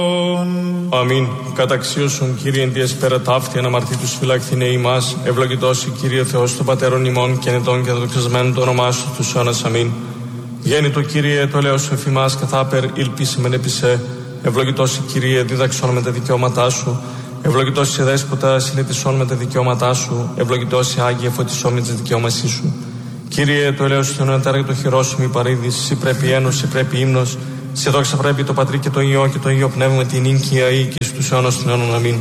Αμήν. Καταξίωσον, Κύριε, εν τη εσπέρα ταύτη, αναμαρτήτους φυλακτήνε ημάς, ευλογητός η Κύριε Θεός των πατέρων ημών και νετών και δοξασμένων το όνομά σου τους αιώνας. Αμήν. Γέννητο, Κύριε, το ελέος σου εφημάς καθάπερ, ήλπισιμεν επισέ. Ευλογητός η Κύριε, δίδαξον με τα δικαιώματά σου. Ευλογητός η Δέσποτα, συνετισόν με τα δικαιώματά σου. Ευλογητός η Άγιε, φωτισόν με τη δικαιώματή σου. Κύριε, το ελέος σου νεοτέρα το χειρό σου μη παρήδεις, σύ πρέπει ένος, σύ πρέπει ύμνος. Σε δόξα πρέπει το Πατρί και το Υιό και το Υιό Πνεύμα την ίνκια ή και στους αιώνας των αιώνων. Αμήν.